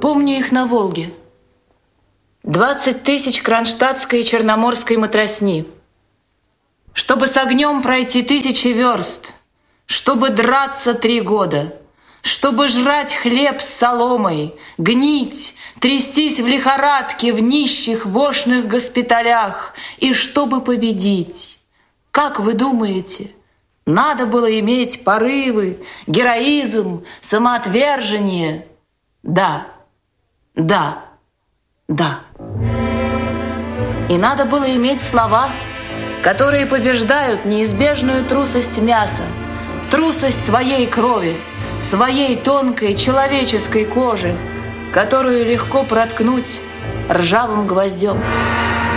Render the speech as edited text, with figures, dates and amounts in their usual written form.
Помню их на Волге. 20 тысяч кронштадтской и черноморской матросни. Чтобы с огнем пройти 1000 верст, чтобы драться 3 года, чтобы жрать хлеб с соломой, гнить, трястись в лихорадке в нищих вошных госпиталях, и чтобы победить. Как вы думаете, надо было иметь порывы, героизм, самоотвержение? Да, да, да. И надо было иметь слова, которые побеждают неизбежную трусость мяса, трусость своей крови, своей тонкой человеческой кожи, которую легко проткнуть ржавым гвоздем.